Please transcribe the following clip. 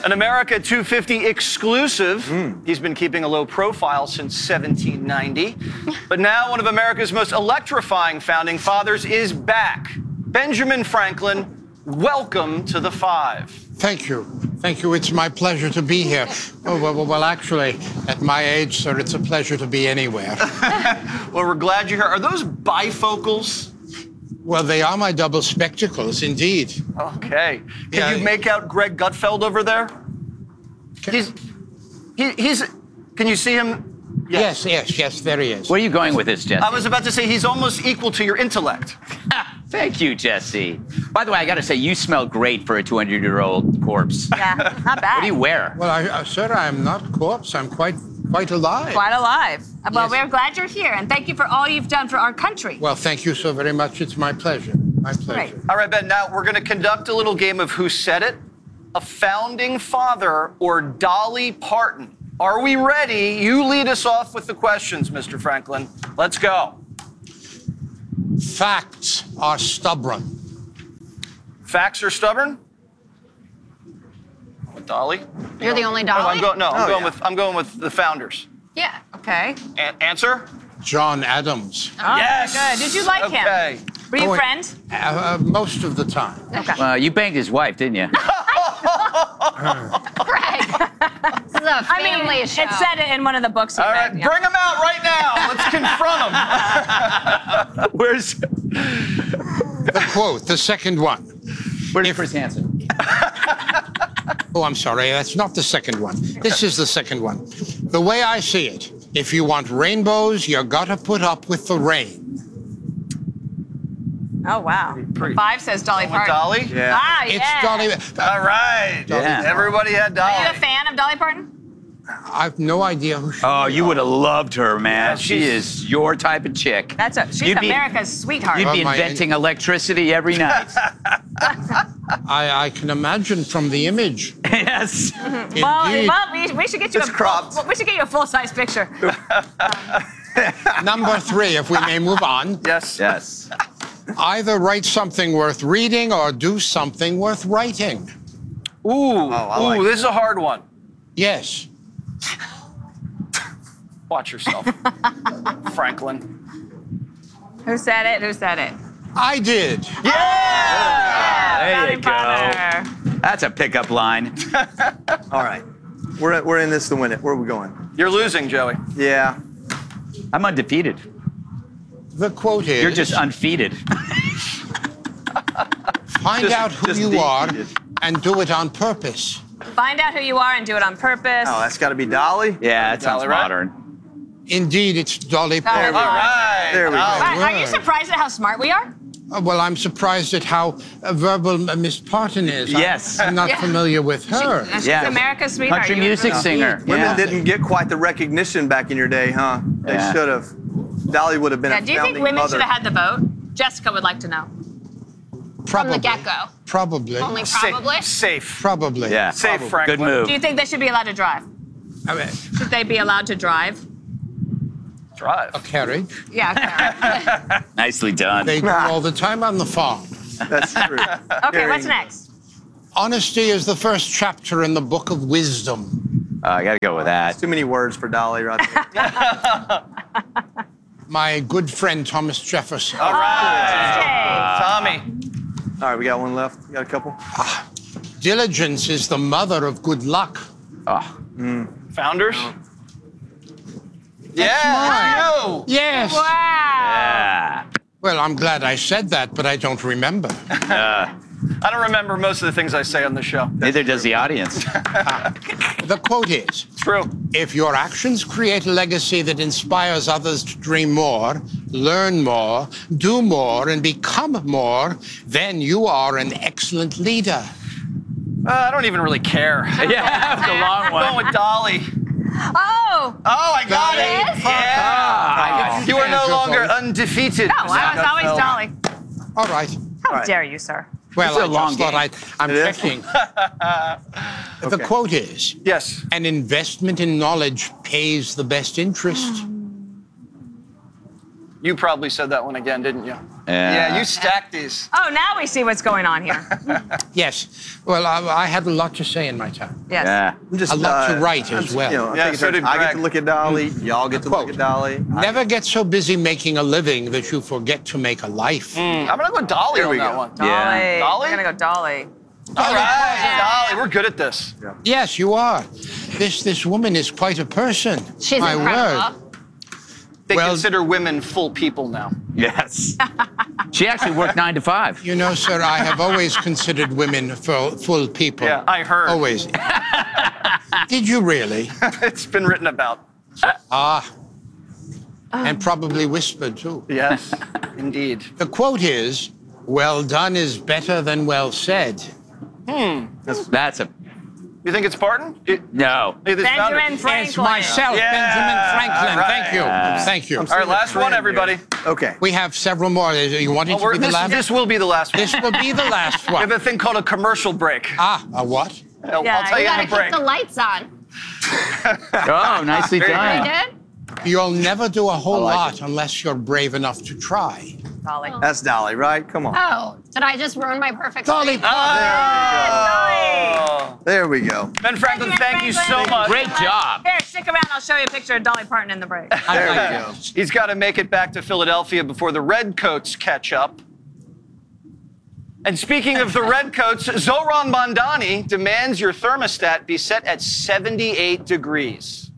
An America 250 exclusive. He's been keeping a low profile since 1790. But now one of America's most electrifying founding fathers is back. Benjamin Franklin, welcome to the Five. Thank you. Thank you. It's my pleasure to be here. Oh, well, actually, at my age, sir, it's a pleasure to be anywhere. Well, we're glad you're here. Are those bifocals? Well, they are my double spectacles, indeed. Okay. Can Yeah, you make out Greg Gutfeld over there? He's can you see him? Yes, there he is. Where are you going with this, Jesse? I was about to say he's almost equal to your intellect. Thank you, Jesse. By the way, I got to say, you smell great for a 200-year-old corpse. Yeah, not bad. What do you wear? Well, sir, I'm not corpse. I'm quite alive. Quite alive. Well, Yes. we're glad you're here, and thank you for all you've done for our country. Well, thank you so very much. It's my pleasure. My pleasure. Great. All right, Ben, now we're going to conduct a little game of Who Said It? A founding father or Dolly Parton. Are we ready? You lead us off with the questions, Mr. Franklin. Let's go. Facts are stubborn. Facts are stubborn? With Dolly? You're the only Oh, Dolly? I'm going with the founders. Yeah. Okay. Answer? John Adams. Oh, Yes. very good. Did you like him? Okay. Were you Oh, friends? Most of the time. Okay. You banged his wife, didn't you? Greg, this is a family show. It said it in one of the books. You All read, right, yeah. bring him out right now. Let's confront him. Where's The quote, the second one. Where's Chris Hansen? Oh, I'm sorry, that's not the second one. This is the second one. The way I see it, if you want rainbows, you gotta put up with the rain. Oh, wow. Pretty- 5 says Dolly With Parton. Dolly? Yeah. Ah, It's yeah. Dolly. All right. Yeah. Everybody had Dolly. Are you a fan of Dolly Parton? I've no idea who she Oh, you would have loved her, man. Yeah, She is your type of chick. She's You'd be- America's sweetheart. You'd be Well, my- inventing electricity every night. I can imagine from the image. Yes. Indeed. We should get you It's cropped. we should get you a full-size picture. Number 3, if we may move on. Yes. Yes. Either write something worth reading or do something worth writing. Ooh, I like this is a hard one. Yes. Watch yourself, Franklin. Who said it? Who said it? I did. There Dolly you go. Parton. That's a pickup line. All right. We're in this to win it. Where are we going? You're losing, Joey. Yeah. I'm undefeated. The quote is, You're just undefeated. find out who just you are defeated. and do it on purpose. Find out who you are and do it on purpose. Oh, that's got to be Dolly. Yeah, that sounds Dolly, right? modern. Indeed, it's Dolly Parton. All right. There we go. Dolly. Are you surprised at how smart we are? Well, I'm surprised at how verbal Miss Parton is. Yes. I'm not Yeah. familiar with her. She's Yeah. America's sweetheart. Country You- music singer. Women Yeah. didn't get quite the recognition back in your day, huh? They Yeah. should have. Dolly would have been Yeah, a do you think founding women mother. should have had the vote? Jessica would like to know. From the get-go. Probably. Only probably. Safe. Probably. Yeah. Safe, Franklin. Good move. Do you think they should be allowed to drive? I mean, Should they be allowed to drive? Drive. a carriage. Yeah. Nicely done. They do all the time on the farm. That's true. Okay, what's next? Honesty is the first chapter in the book of wisdom. I got to go with that. Too many words for Dolly right there. My good friend Thomas Jefferson. All right. Okay. Tommy. All right, we got one left. We got a couple. Diligence is the mother of good luck. Oh, Founders. Yeah. You. Yes. Wow. yeah. Well, I'm glad I said that, but I don't remember. I don't remember most of the things I say on the show. Neither does the audience. The quote is, True. if your actions create a legacy that inspires others to dream more, learn more, do more, and become more, then you are an excellent leader. I don't even really care. Yeah, that was a long I'm going one. with Dolly. Oh. Oh, I got Dolly it. Parton. Yeah. You are no Stand your longer vote. undefeated. No, I was always Dolly. All right. How right. dare you, sir? Well, It's a I long just thought game. I'm It is? checking. The quote is, Yes. an investment in knowledge pays the best interest. You probably said that one again, didn't you? Yeah, you stacked these. Oh, now we see what's going on here. Yes. Well, I had a lot to say in my time. Yes. Yeah. I'm just, A lot to write I'm as just, well. You know, Yeah, taking so turns. did I get Greg. to look at Dolly. Y'all get to look at Dolly. Never get so busy making a living that you forget to make a life. I'm gonna go Dolly Here on we that go. one. Dolly. Yeah. Dolly? We're gonna go Dolly. All right, Dolly, we're good at this. Yes, you are. This woman is quite a person. She's my incredible. word. They Well- consider women full people now. Yes. She actually worked 9 to 5. You know, sir, I have always considered women full people. Yeah, I heard. Always. Did you really? It's been written about. Ah. And probably whispered, too. Yes, indeed. The quote is, well done is better than well said. That's a You think it's Barton? no. Hey, this founder- Benjamin Franklin. It's myself, Yeah, Benjamin Franklin. right. Thank you. Thank you. All right, last one, everybody. Okay. We have several more. You want it to be the last? This will be the last one. This will be the last We have one. a thing called a commercial break. Ah, a what? I'll Yeah, tell You you in gotta the break. keep the lights on. Oh, nicely There you I done. did? You'll never do a whole like lot unless you're brave enough to try. Dolly. That's Dolly, right? Come on. Oh, did I just ruin my perfect Dolly, streak? Oh. There we go. Ben Franklin, Benjamin thank you so Franklin. much. Great job. Here, stick around. I'll show you a picture of Dolly Parton in the break. There we go. He's got to make it back to Philadelphia before the Redcoats catch up. And speaking of the Redcoats, Zoran Mondani demands your thermostat be set at 78 degrees.